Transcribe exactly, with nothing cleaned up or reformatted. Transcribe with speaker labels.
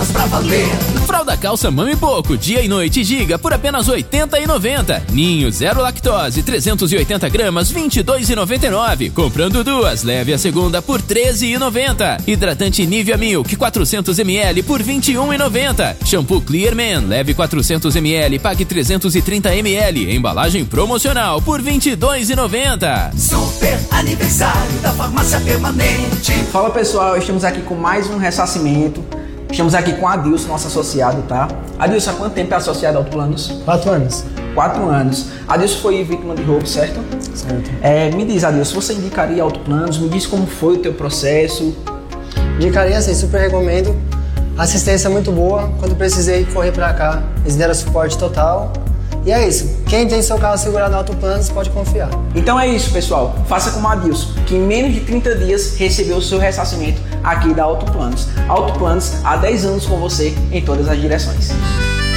Speaker 1: ofertas pra valer.
Speaker 2: Fralda calça Mami Pouco, dia e noite giga por apenas oitenta e noventa. Ninho zero lactose, trezentos e oitenta gramas, vinte e dois e noventa e nove. Comprando duas, leve a segunda por treze e noventa. Hidratante Nivea Milk, quatrocentos mililitros por vinte e um e noventa. Shampoo Clear Man, leve quatrocentos mililitros, pague trezentos e trinta mililitros. Embalagem promocional por vinte e dois e noventa.
Speaker 1: Super aniversário da Farmácia Permanente.
Speaker 3: Fala pessoal, estamos aqui com mais um ressarcimento. Estamos aqui com a Adilson, nosso associado, tá? Adilson, há quanto tempo é associado a Autoplanos?
Speaker 4: Quatro anos.
Speaker 3: Quatro anos. Adilson foi vítima de roubo, certo?
Speaker 4: Certo.
Speaker 3: É, me diz, Adilson, você indicaria Autoplanos? Me diz como foi o teu processo.
Speaker 4: Indicaria assim, super recomendo. Assistência muito boa. Quando precisei correr pra cá, eles deram suporte total. E é isso. Quem tem seu carro segurado na Autoplanos pode confiar.
Speaker 3: Então é isso, pessoal. Faça como a Adilson, que em menos de trinta dias recebeu o seu ressarcimento aqui da Autoplanos. Autoplanos há dez anos com você em todas as direções.